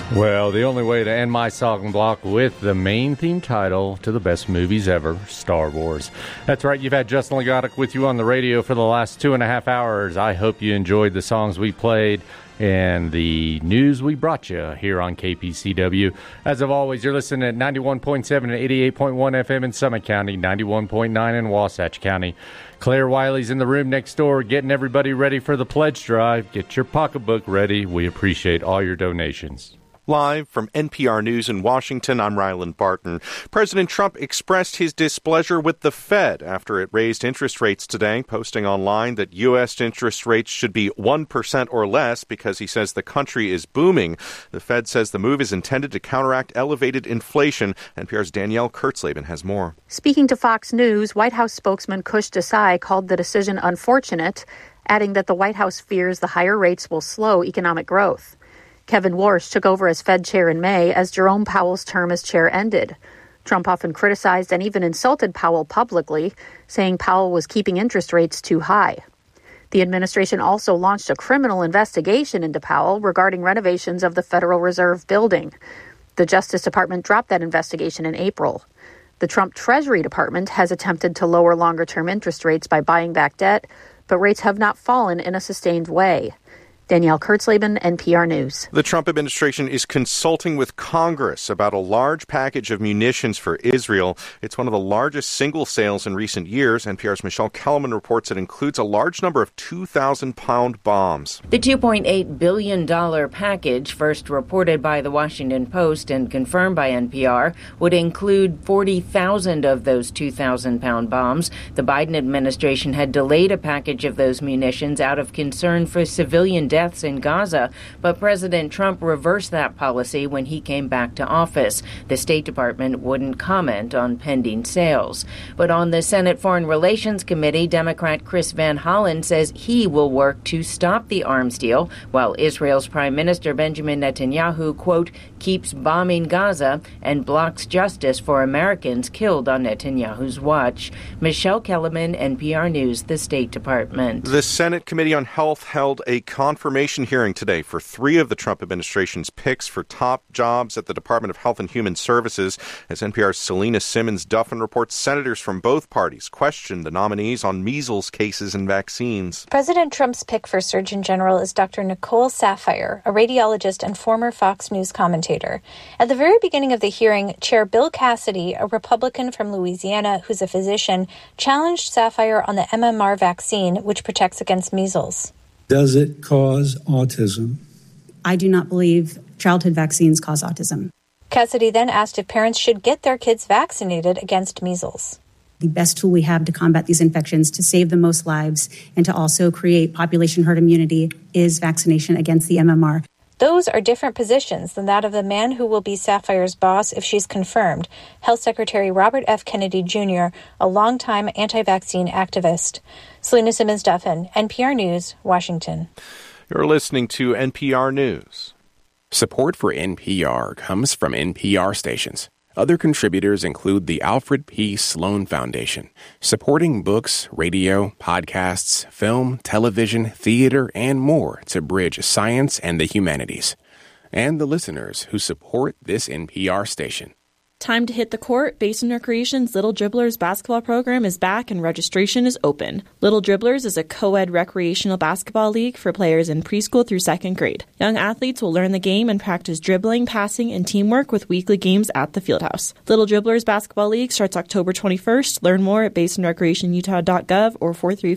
Well, the only way to end my song block with the main theme title to the best movies ever, Star Wars. That's right, you've had Justin Lagotic with you on the radio for the last 2.5 hours. I hope you enjoyed the songs we played and the news we brought you here on KPCW. As of always, you're listening at 91.7 and 88.1 FM in Summit County, 91.9 in Wasatch County. Claire Wiley's in the room next door getting everybody ready for the pledge drive. Get your pocketbook ready. We appreciate all your donations. Live from NPR News in Washington, I'm Ryland Barton. President Trump expressed his displeasure with the Fed after it raised interest rates today, posting online that U.S. interest rates should be 1% or less because he says the country is booming. The Fed says the move is intended to counteract elevated inflation. NPR's Danielle Kurtzleben has more. Speaking to Fox News, White House spokesman Kush Desai called the decision unfortunate, adding that the White House fears the higher rates will slow economic growth. Kevin Warsh took over as Fed chair in May as Jerome Powell's term as chair ended. Trump often criticized and even insulted Powell publicly, saying Powell was keeping interest rates too high. The administration also launched a criminal investigation into Powell regarding renovations of the Federal Reserve building. The Justice Department dropped that investigation in April. The Trump Treasury Department has attempted to lower longer-term interest rates by buying back debt, but rates have not fallen in a sustained way. Danielle Kurtzleben, NPR News. The Trump administration is consulting with Congress about a large package of munitions for Israel. It's one of the largest single sales in recent years. NPR's Michelle Kellerman reports it includes a large number of 2,000-pound bombs. The $2.8 billion package, first reported by the Washington Post and confirmed by NPR, would include 40,000 of those 2,000-pound bombs. The Biden administration had delayed a package of those munitions out of concern for civilian deaths in Gaza, but President Trump reversed that policy when he came back to office. The State Department wouldn't comment on pending sales. But on the Senate Foreign Relations Committee, Democrat Chris Van Hollen says he will work to stop the arms deal, while Israel's Prime Minister Benjamin Netanyahu, quote, keeps bombing Gaza and blocks justice for Americans killed on Netanyahu's watch. Michelle Kellerman, NPR News, the State Department. The Senate Committee on Health held a confirmation hearing today for 3 of the Trump administration's picks for top jobs at the Department of Health and Human Services. As NPR's Selena Simmons-Duffin reports, senators from both parties questioned the nominees on measles cases and vaccines. President Trump's pick for Surgeon General is Dr. Nicole Saphier, a radiologist and former Fox News commentator. At the very beginning of the hearing, Chair Bill Cassidy, a Republican from Louisiana who's a physician, challenged Saphier on the MMR vaccine, which protects against measles. Does it cause autism? I do not believe childhood vaccines cause autism. Cassidy then asked if parents should get their kids vaccinated against measles. The best tool we have to combat these infections, to save the most lives, and to also create population herd immunity is vaccination against the MMR. Those are different positions than that of the man who will be Saphier's boss if she's confirmed, Health Secretary Robert F. Kennedy Jr., a longtime anti-vaccine activist. Selena Simmons-Duffin, NPR News, Washington. You're listening to NPR News. Support for NPR comes from NPR stations. Other contributors include the Alfred P. Sloan Foundation, supporting books, radio, podcasts, film, television, theater, and more to bridge science and the humanities. And the listeners who support this NPR station. Time to hit the court. Basin Recreation's Little Dribblers basketball program is back and registration is open. Little Dribblers is a co-ed recreational basketball league for players in preschool through 2nd grade. Young athletes will learn the game and practice dribbling, passing, and teamwork with weekly games at the Fieldhouse. Little Dribblers basketball league starts October 21st. Learn more at basinrecreationutah.gov or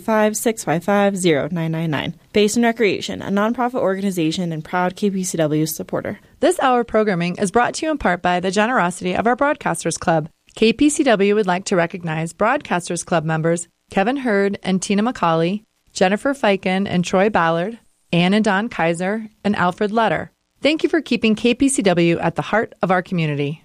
435-655-0999. Basin Recreation, a nonprofit organization and proud KPCW supporter. This hour programming is brought to you in part by the generosity of our Broadcasters Club. KPCW would like to recognize Broadcasters Club members Kevin Hurd and Tina McCauley, Jennifer Fiken and Troy Ballard, Ann and Don Kaiser, and Alfred Letter. Thank you for keeping KPCW at the heart of our community.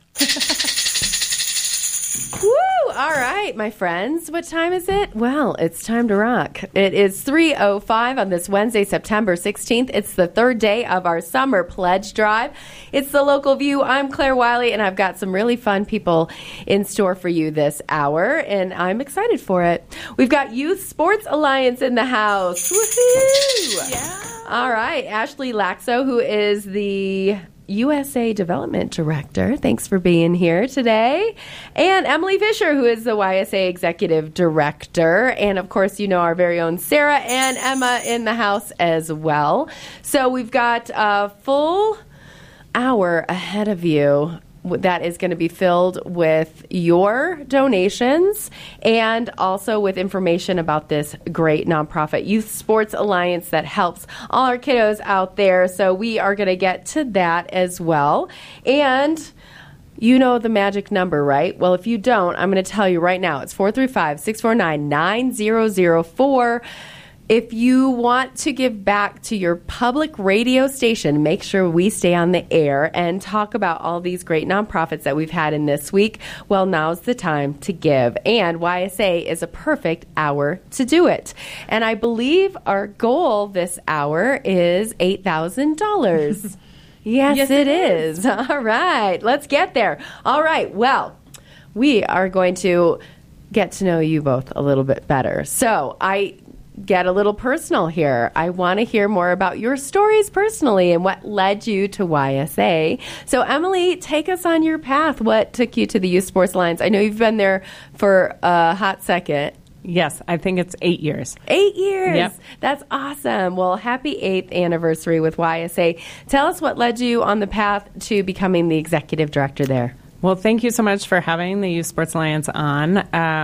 Woo! All right, my friends. What time is it? Well, it's time to rock. It is 3:05 on this Wednesday, September 16th. It's the 3rd day of our summer pledge drive. It's the Local View. I'm Claire Wiley, and I've got some really fun people in store for you this hour, and I'm excited for it. We've got Youth Sports Alliance in the house. Woohoo! Yeah. All right. Ashley Laxo, who is the USA Development Director. Thanks for being here today. And Emily Fisher, who is the YSA Executive Director. And, of course, you know our very own Sarah and Emma in the house as well. So we've got a full hour ahead of you that is going to be filled with your donations and also with information about this great nonprofit Youth Sports Alliance that helps all our kiddos out there. So we are going to get to that as well. And you know the magic number, right? Well, if you don't, I'm going to tell you right now. It's 435-649-9004. If you want to give back to your public radio station, make sure we stay on the air and talk about all these great nonprofits that we've had in this week. Well, now's the time to give. And YSA is a perfect hour to do it. And I believe our goal this hour is $8,000. Yes, it is. All right. Let's get there. All right. Well, we are going to get to know you both a little bit better. So I get a little personal here. I want to hear more about your stories personally and what led you to YSA. So, Emily, take us on your path. What took you to the Youth Sports Alliance? I know you've been there for a hot second. Yes, I think it's 8 years. 8 years. Yep. That's awesome. Well, happy 8th anniversary with YSA. Tell us what led you on the path to becoming the executive director there. Well, thank you so much for having the Youth Sports Alliance on.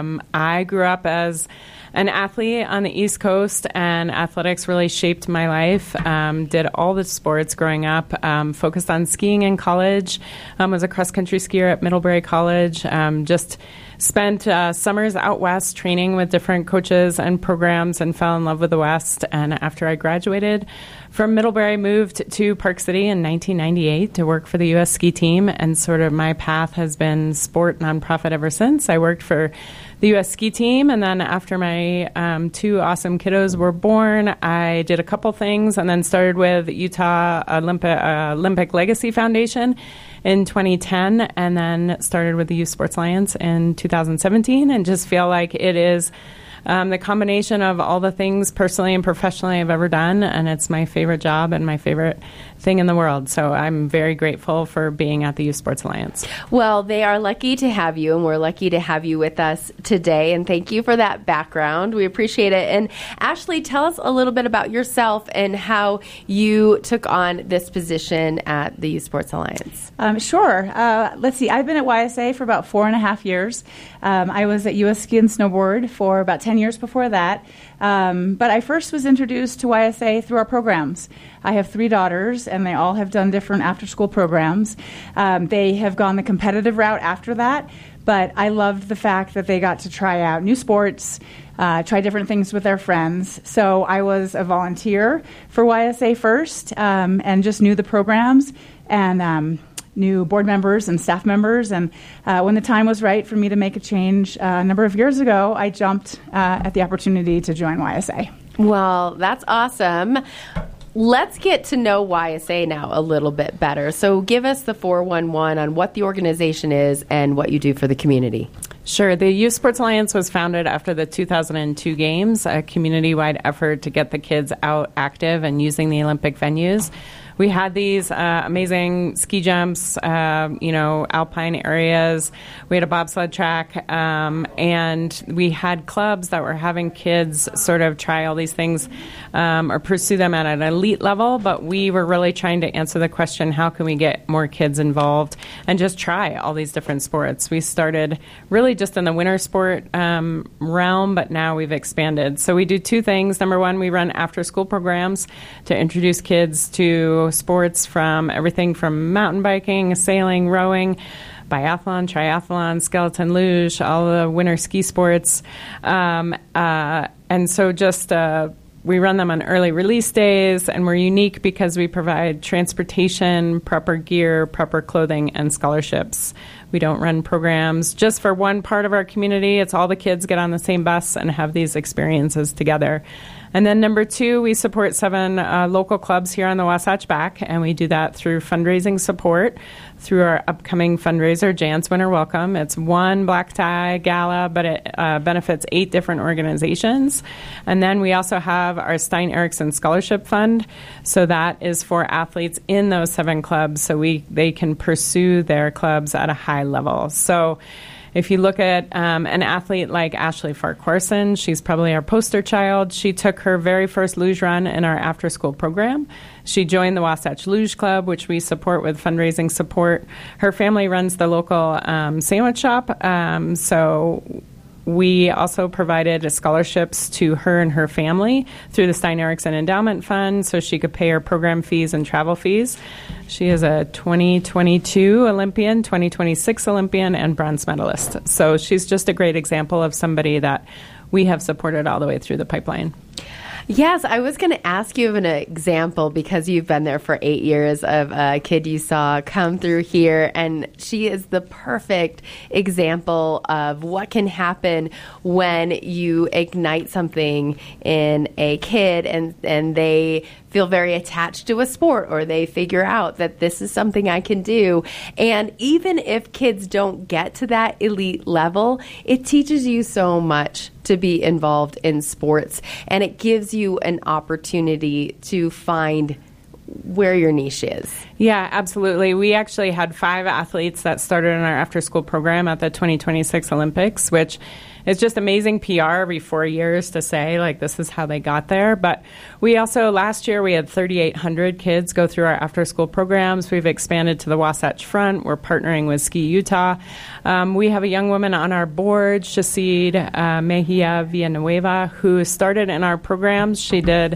I grew up as an athlete on the East Coast, and athletics really shaped my life. Did all the sports growing up, focused on skiing in college, was a cross-country skier at Middlebury College, just spent summers out west training with different coaches and programs and fell in love with the West. And after I graduated from Middlebury, moved to Park City in 1998 to work for the U.S. ski team. And sort of my path has been sport nonprofit ever since. I worked for the U.S. ski team. And then after my two awesome kiddos were born, I did a couple things and then started with Utah Olympic Legacy Foundation in 2010, and then started with the Youth Sports Alliance in 2017, and just feel like it is the combination of all the things personally and professionally I've ever done, and it's my favorite job and my favorite thing in the world. So I'm very grateful for being at the Youth Sports Alliance. Well, they are lucky to have you, and we're lucky to have you with us today, and thank you for that background. We appreciate it. And Ashley, tell us a little bit about yourself and how you took on this position at the Youth Sports Alliance. Sure. Let's see. I've been at YSA for about 4.5 years. I was at US Ski and Snowboard for about 10 years before that. But I first was introduced to YSA through our programs. I have 3 daughters, and they all have done different after-school programs. They have gone the competitive route after that, but I loved the fact that they got to try out new sports, try different things with their friends. So I was a volunteer for YSA first, and just knew the programs and new board members and staff members. And when the time was right for me to make a change a number of years ago, I jumped at the opportunity to join YSA. Well, that's awesome. Let's get to know YSA now a little bit better. So give us the 411 on what the organization is and what you do for the community. Sure. The Youth Sports Alliance was founded after the 2002 Games, a community-wide effort to get the kids out active and using the Olympic venues. We had these amazing ski jumps, alpine areas. We had a bobsled track, and we had clubs that were having kids sort of try all these things or pursue them at an elite level. But we were really trying to answer the question, how can we get more kids involved and just try all these different sports? We started really just in the winter sport realm, but now we've expanded. So we do 2 things. Number one, we run after-school programs to introduce kids to sports, from everything from mountain biking, sailing, rowing, biathlon, triathlon, skeleton luge, all the winter ski sports. And so just we run them on early release days, and we're unique because we provide transportation, proper gear, proper clothing, and scholarships. We don't run programs just for one part of our community. It's all the kids get on the same bus and have these experiences together. And then number 2, we support 7 local clubs here on the Wasatch Back, and we do that through fundraising support through our upcoming fundraiser, Jan's Winter Welcome. It's one black tie gala, but it benefits 8 different organizations. And then we also have our Stein Eriksen Scholarship Fund. So that is for athletes in those 7 clubs, so they can pursue their clubs at a high level. So if you look at an athlete like Ashley Farquharson, she's probably our poster child. She took her very first luge run in our after-school program. She joined the Wasatch Luge Club, which we support with fundraising support. Her family runs the local sandwich shop, so we also provided scholarships to her and her family through the Stein Eriksen Endowment Fund so she could pay her program fees and travel fees. She is a 2022 Olympian, 2026 Olympian, and bronze medalist. So she's just a great example of somebody that we have supported all the way through the pipeline. Yes, I was going to ask you of an example because you've been there for 8 years of a kid you saw come through here, and she is the perfect example of what can happen when you ignite something in a kid and they feel very attached to a sport, or they figure out that this is something I can do. And even if kids don't get to that elite level, it teaches you so much to be involved in sports, and it gives you an opportunity to find where your niche is. Yeah, absolutely. We actually had 5 athletes that started in our after-school program at the 2026 Olympics, which is just amazing PR every 4 years to say, like, this is how they got there. But we also, last year, we had 3,800 kids go through our after-school programs. We've expanded to the Wasatch Front. We're partnering with Ski Utah. We have a young woman on our board, Shasid Mejia Villanueva, who started in our programs. She did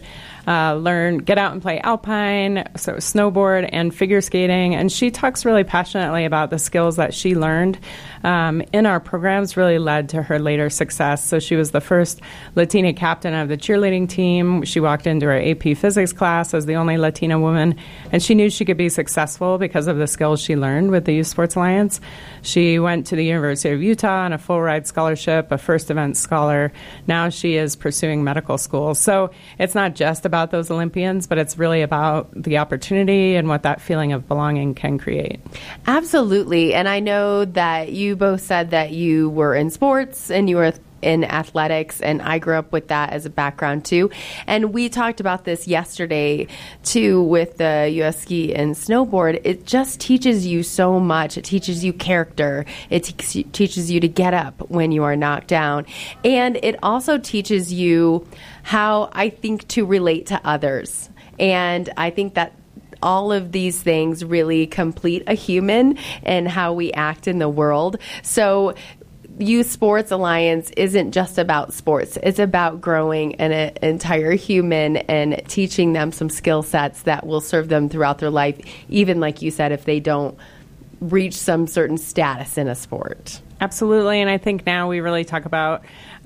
get out and play alpine, so snowboard and figure skating, and she talks really passionately about the skills that she learned in our programs really led to her later success. So she was the first Latina captain of the cheerleading team. She walked into her AP physics class as the only Latina woman, and she knew she could be successful because of the skills she learned with the Youth Sports Alliance. She went to the University of Utah on a full ride scholarship, a first event scholar. Now she is pursuing medical school. So it's not just about those Olympians, but it's really about the opportunity and what that feeling of belonging can create. Absolutely. And I know that you both said that you were in sports and you were in athletics, and I grew up with that as a background too. And we talked about this yesterday too with the U.S. Ski and Snowboard. It just teaches you so much. It teaches you character. It teaches you to get up when you are knocked down. And it also teaches you how, I think, to relate to others. And I think that all of these things really complete a human and how we act in the world. So Youth Sports Alliance isn't just about sports. It's about growing an entire human and teaching them some skill sets that will serve them throughout their life, even like you said, if they don't reach some certain status in a sport. Absolutely. And I think now we really talk about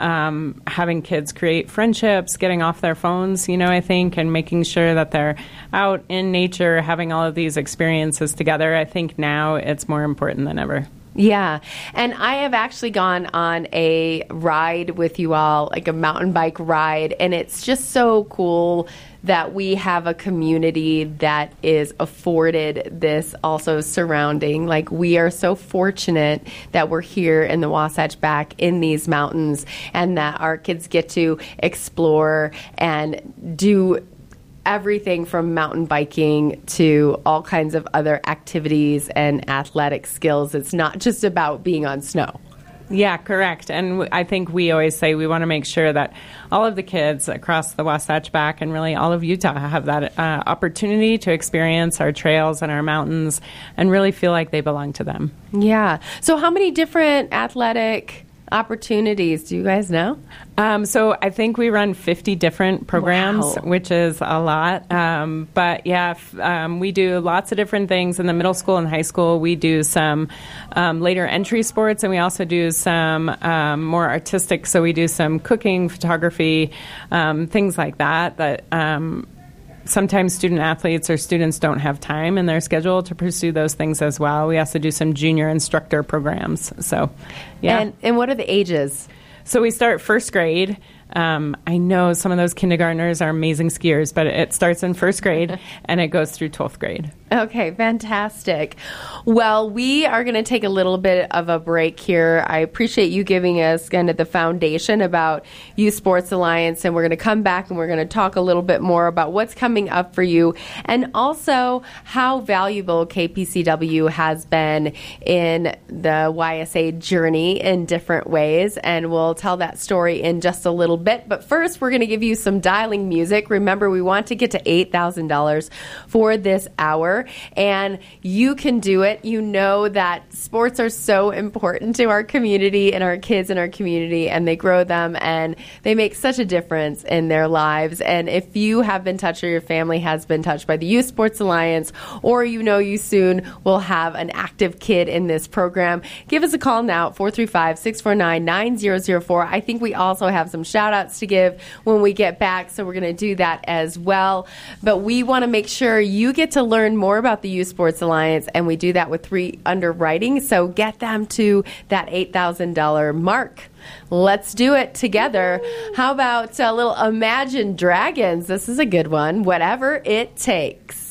having kids create friendships, getting off their phones, I think, and making sure that they're out in nature, having all of these experiences together. I think now it's more important than ever. Yeah. And I have actually gone on a ride with you all, like a mountain bike ride, and it's just so cool that we have a community that is afforded this also surrounding. Like, we are so fortunate that we're here in the Wasatch Back in these mountains, and that our kids get to explore and do everything from mountain biking to all kinds of other activities and athletic skills. It's not just about being on snow. Yeah, correct. And I think we always say we want to make sure that all of the kids across the Wasatch Back and really all of Utah have that opportunity to experience our trails and our mountains and really feel like they belong to them. Yeah. So how many different athletic opportunities do you guys know? So I think we run 50 different programs, wow, which is a lot. But yeah, we do lots of different things in the middle school and high school. We do some later entry sports, and we also do some more artistic. So we do some cooking, photography, things like that sometimes student athletes or students don't have time in their schedule to pursue those things as well. We also do some junior instructor programs. So, yeah. And what are the ages? So we start first grade. I know some of those kindergartners are amazing skiers, but it starts in first grade and it goes through 12th grade. Okay, fantastic. Well, we are going to take a little bit of a break here. I appreciate you giving us kind of the foundation about Youth Sports Alliance, and we're going to come back and we're going to talk a little bit more about what's coming up for you and also how valuable KPCW has been in the YSA journey in different ways, and we'll tell that story in just a little bit. But first, we're going to give you some dialing music. Remember, we want to get to $8,000 for this hour. And you can do it. You know that sports are so important to our community and our kids in our community, and they grow them and they make such a difference in their lives. And if you have been touched or your family has been touched by the Youth Sports Alliance, or you know you soon will have an active kid in this program, give us a call now, 435-649-9004. I think we also have some shout outs to give when we get back, so we're going to do that as well. But we want to make sure you get to learn more about the Youth Sports Alliance, and we do that with 3 underwriting, so get them to that $8,000 mark. Let's do it together. How about a little Imagine Dragons? This is a good one. Whatever It Takes.